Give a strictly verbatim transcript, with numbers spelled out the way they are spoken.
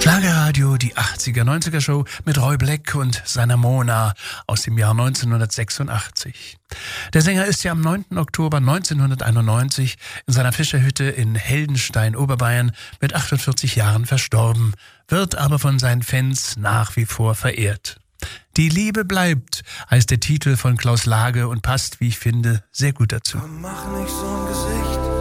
Schlagerradio, die achtziger, neunziger Show mit Roy Black und seiner Mona aus dem Jahr neunzehnhundertsechsundachtzig. Der Sänger ist ja am neunten Oktober neunzehnhunderteinundneunzig in seiner Fischerhütte in Heldenstein, Oberbayern mit achtundvierzig Jahren verstorben, wird aber von seinen Fans nach wie vor verehrt. Die Liebe bleibt, heißt der Titel von Klaus Lage und passt, wie ich finde, sehr gut dazu. Mach nicht so ein Gesicht,